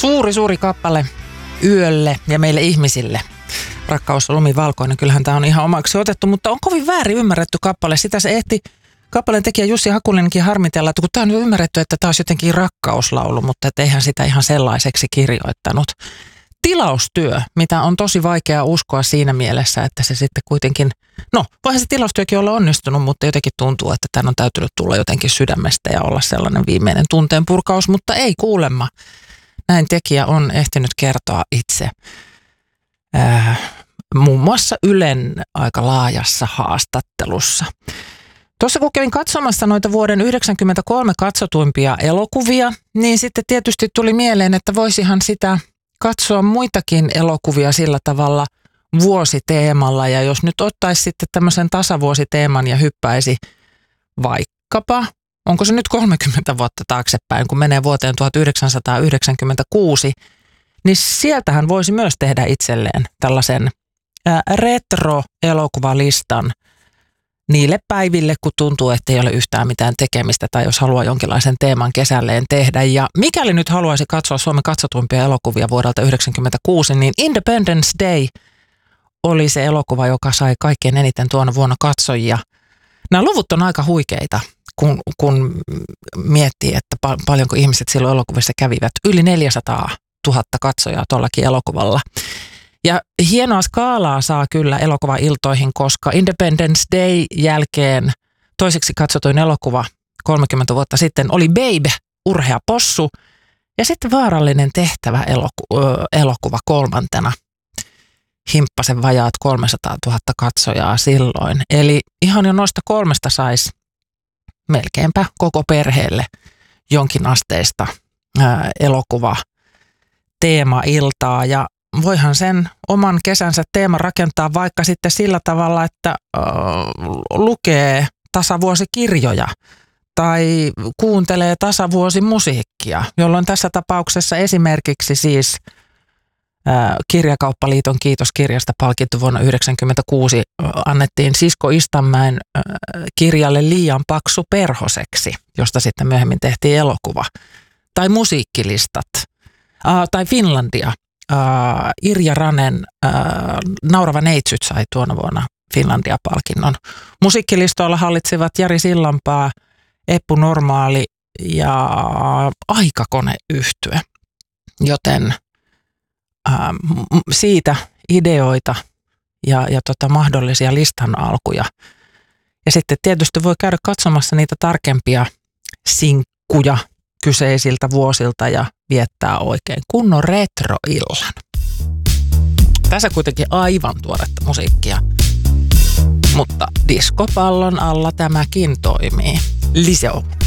Suuri kappale yölle ja meille ihmisille. Rakkaus on lumivalkoinen, kyllähän tämä on ihan omaksi otettu, mutta on kovin väärin ymmärretty kappale. Sitä se ehti kappaleen tekijä Jussi Hakulinenkin harmitella, että kun tämä on nyt ymmärretty, että tämä olisi jotenkin rakkauslaulu, mutta eihän sitä ihan sellaiseksi kirjoittanut. Tilaustyö, mitä on tosi vaikea uskoa siinä mielessä, että se sitten kuitenkin, no voihan se tilaustyökin olla onnistunut, mutta jotenkin tuntuu, että tämän on täytynyt tulla jotenkin sydämestä ja olla sellainen viimeinen tunteen purkaus, mutta ei kuulemma. Näin tekijä on ehtinyt kertoa itse. Muun muassa Ylen aika laajassa haastattelussa. Tuossa kun kävin katsomassa noita vuoden 1993 katsotuimpia elokuvia, niin sitten tietysti tuli mieleen, että voisihan sitä katsoa muitakin elokuvia sillä tavalla vuositeemalla. Ja jos nyt ottaisi sitten tämmöisen tasavuositeeman ja hyppäisi vaikkapa, onko se nyt 30 vuotta taaksepäin, kun menee vuoteen 1996, niin sieltähän voisi myös tehdä itselleen tällaisen retro-elokuvalistan niille päiville, kun tuntuu, että ei ole yhtään mitään tekemistä tai jos haluaa jonkinlaisen teeman kesälleen tehdä. Ja mikäli nyt haluaisi katsoa Suomen katsotuimpia elokuvia vuodelta 1996, niin Independence Day oli se elokuva, joka sai kaikkein eniten tuona vuonna katsojia. Nämä luvut on aika huikeita, kun miettii, että paljonko ihmiset silloin elokuvissa kävivät. Yli 400 000 katsojaa tuollakin elokuvalla. Ja hienoa skaalaa saa kyllä elokuvailtoihin, koska Independence Day jälkeen toiseksi katsotuin elokuva 30 vuotta sitten oli Babe, urhea possu. Ja sitten Vaarallinen tehtävä elokuva kolmantena. Himppasen vajaat 300 000 katsojaa silloin. Eli ihan jo noista kolmesta saisi melkeinpä koko perheelle jonkin asteista elokuva teema-iltaa. Ja voihan sen oman kesänsä teeman rakentaa vaikka sitten sillä tavalla, että lukee tasavuosikirjoja tai kuuntelee tasavuosimusiikkia, jolloin tässä tapauksessa esimerkiksi siis Kirjakauppaliiton kiitoskirjasta palkittu vuonna 1996 annettiin Sisko Istanmäen kirjalle Liian paksu perhoseksi, josta sitten myöhemmin tehtiin elokuva. Tai musiikkilistat, tai Finlandia. Irja Ranen Naurava neitsyt sai tuona vuonna Finlandia-palkinnon. Musiikkilistoilla hallitsivat Jari Sillanpää, Eppu Normaali ja Aikakone-yhtye, joten siitä ideoita ja mahdollisia listan alkuja. Ja sitten tietysti voi käydä katsomassa niitä tarkempia sinkkuja kyseisiltä vuosilta ja viettää oikein kunnon retroillan. Tässä kuitenkin aivan tuoretta musiikkia, mutta diskopallon alla tämäkin toimii. Liseo.